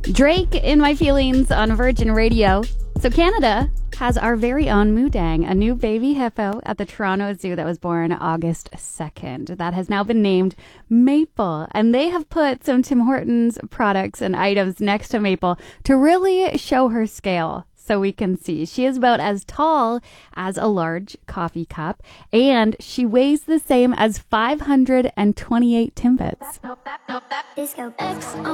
Drake in My Feelings on Virgin Radio. So Canada has our very own Moodang, a new baby hippo at the Toronto Zoo that was born August 2nd. That has now been named Maple, and they have put some Tim Hortons products and items next to Maple to really show her scale. So we can see she is about as tall as a large coffee cup, and she weighs the same as 528 Timbits. Disco X